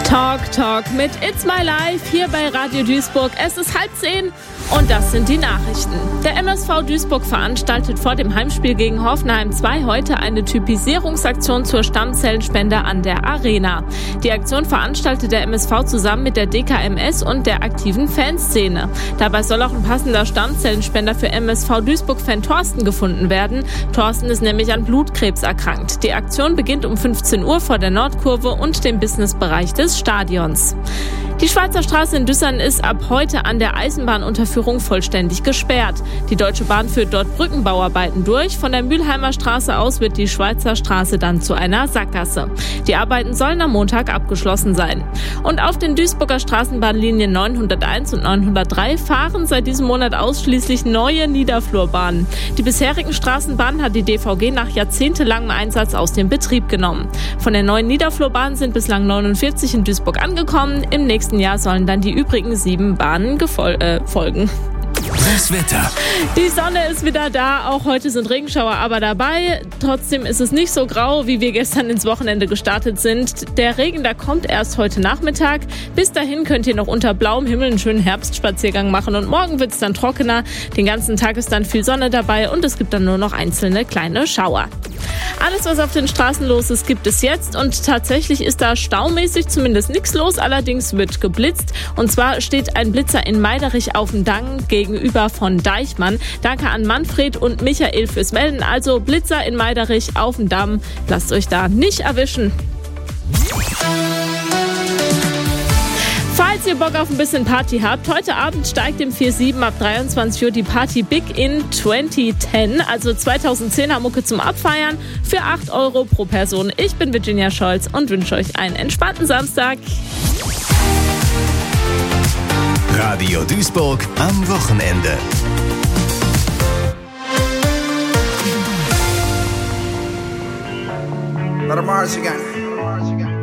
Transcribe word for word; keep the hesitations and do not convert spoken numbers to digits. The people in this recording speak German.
Talk Talk mit It's My Life hier bei Radio Duisburg. Es ist halb zehn und das sind die Nachrichten. Der M S V Duisburg veranstaltet vor dem Heimspiel gegen Hoffenheim zwei heute eine Typisierungsaktion zur Stammzellenspende an der Arena. Die Aktion veranstaltet der M S V zusammen mit der D K M S und der aktiven Fanszene. Dabei soll auch ein passender Stammzellenspender für M S V Duisburg-Fan Thorsten gefunden werden. Thorsten ist nämlich an Blutkrebs erkrankt. Die Aktion beginnt um fünfzehn Uhr vor der Nordkurve und dem Businessbereich des Stadions. Die Schweizer Straße in Düssern ist ab heute an der Eisenbahnunterführung vollständig gesperrt. Die Deutsche Bahn führt dort Brückenbauarbeiten durch. Von der Mülheimer Straße aus wird die Schweizer Straße dann zu einer Sackgasse. Die Arbeiten sollen am Montag abgeschlossen sein. Und auf den Duisburger Straßenbahnlinien neunhunderteins und neunhundertdrei fahren seit diesem Monat ausschließlich neue Niederflurbahnen. Die bisherigen Straßenbahnen hat die D V G nach jahrzehntelangem Einsatz aus dem Betrieb genommen. Von den neuen Niederflurbahnen sind bislang neunundvierzig in Duisburg angekommen. Im nächsten Jahr sollen dann die übrigen sieben Bahnen gefol- äh, folgen. Das Wetter. Die Sonne ist wieder da, auch heute sind Regenschauer aber dabei. Trotzdem ist es nicht so grau, wie wir gestern ins Wochenende gestartet sind. Der Regen, der kommt erst heute Nachmittag. Bis dahin könnt ihr noch unter blauem Himmel einen schönen Herbstspaziergang machen und morgen wird es dann trockener. Den ganzen Tag ist dann viel Sonne dabei und es gibt dann nur noch einzelne kleine Schauer. Alles, was auf den Straßen los ist, gibt es jetzt und tatsächlich ist da staumäßig zumindest nichts los. Allerdings wird geblitzt und zwar steht ein Blitzer in Meiderich auf dem Dang gegenüber von Deichmann. Danke an Manfred und Michael fürs Melden. Also Blitzer in Meiderich auf dem Damm. Lasst euch da nicht erwischen. Falls ihr Bock auf ein bisschen Party habt, heute Abend steigt im vier sieben ab dreiundzwanzig Uhr die Party Big in zwanzig zehn, also zweitausendzehner Mucke zum Abfeiern für acht Euro pro Person. Ich bin Virginia Scholz und wünsche euch einen entspannten Samstag. Radio Duisburg am Wochenende. Let 'em march again.